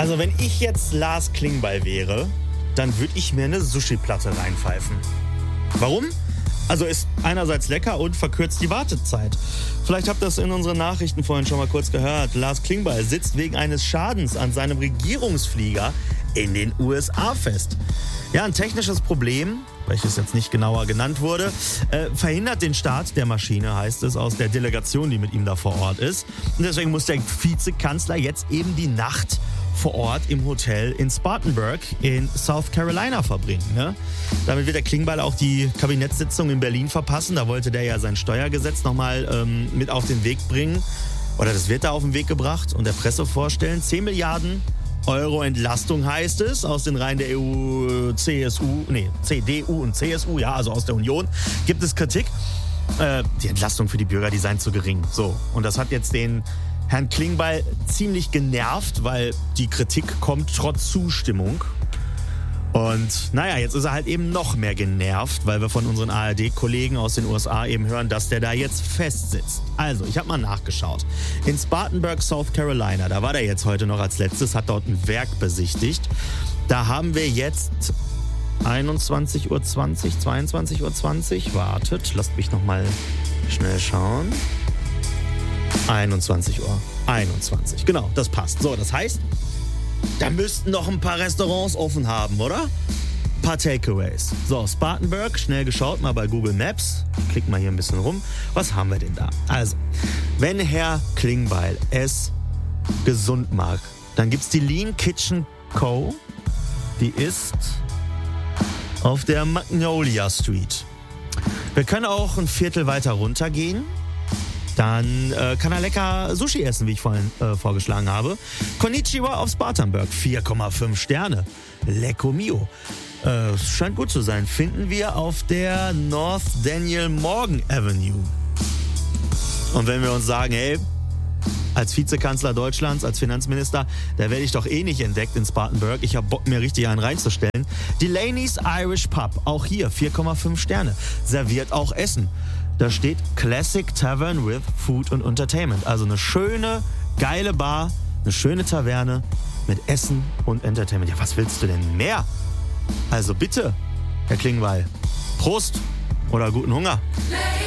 Also wenn ich jetzt Lars Klingbeil wäre, dann würde ich mir eine Sushi-Platte reinpfeifen. Warum? Also ist einerseits lecker und verkürzt die Wartezeit. Vielleicht habt ihr das in unseren Nachrichten vorhin schon mal kurz gehört. Lars Klingbeil sitzt wegen eines Schadens an seinem Regierungsflieger in den USA fest. Ja, ein technisches Problem, welches jetzt nicht genauer genannt wurde, verhindert den Start der Maschine, heißt es, aus der Delegation, die mit ihm da vor Ort ist. Und deswegen muss der Vizekanzler jetzt eben die Nacht vor Ort im Hotel in Spartanburg in South Carolina verbringen. Ne? Damit wird der Klingbeil auch die Kabinettssitzung in Berlin verpassen. Da wollte der ja sein Steuergesetz nochmal mit auf den Weg bringen. Oder das wird da auf den Weg gebracht und der Presse vorstellen. 10 Milliarden Euro Entlastung heißt es aus den Reihen der CDU und CSU, ja, also aus der Union, gibt es Kritik. Die Entlastung für die Bürger, die seien zu gering. So, und das hat jetzt den Herrn Klingbeil ziemlich genervt, weil die Kritik kommt trotz Zustimmung. Und naja, jetzt ist er halt eben noch mehr genervt, weil wir von unseren ARD-Kollegen aus den USA eben hören, dass der da jetzt festsitzt. Also, ich habe mal nachgeschaut. In Spartanburg, South Carolina, da war der jetzt heute noch als letztes, hat dort ein Werk besichtigt. Da haben wir jetzt 21:20 Uhr, 22:20 Uhr. Wartet, lasst mich nochmal schnell schauen. 21 Uhr. 21. Genau, das passt. So, das heißt, da müssten noch ein paar Restaurants offen haben, oder? Ein paar Takeaways. So, Spartanburg, schnell geschaut, mal bei Google Maps. Klick mal hier ein bisschen rum. Was haben wir denn da? Also, wenn Herr Klingbeil es gesund mag, dann gibt's die Lean Kitchen Co. Die ist auf der Magnolia Street. Wir können auch ein Viertel weiter runtergehen. Dann kann er lecker Sushi essen, wie ich vorhin vorgeschlagen habe. Konnichiwa auf Spartanburg, 4,5 Sterne. Lecco mio. Scheint gut zu sein. Finden wir auf der North Daniel Morgan Avenue. Und wenn wir uns sagen, hey, als Vizekanzler Deutschlands, als Finanzminister, da werde ich doch eh nicht entdeckt in Spartanburg. Ich habe Bock, mir richtig einen reinzustellen. Delaney's Irish Pub, auch hier 4,5 Sterne. Serviert auch Essen. Da steht Classic Tavern with Food and Entertainment. Also eine schöne, geile Bar, eine schöne Taverne mit Essen und Entertainment. Ja, was willst du denn mehr? Also bitte, Herr Klingbeil, Prost oder guten Hunger.